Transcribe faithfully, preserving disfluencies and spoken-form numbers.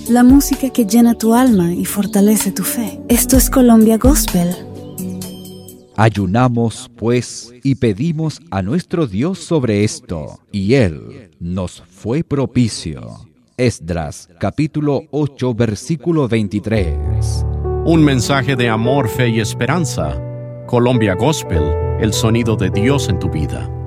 la música que llena tu alma y fortalece tu fe. Esto es Colombia Gospel. Ayunamos, pues, y pedimos a nuestro Dios sobre esto, y Él nos fue propicio. Esdras, capítulo ocho, versículo veintitrés. Un mensaje de amor, fe y esperanza. Colombia Gospel, el sonido de Dios en tu vida.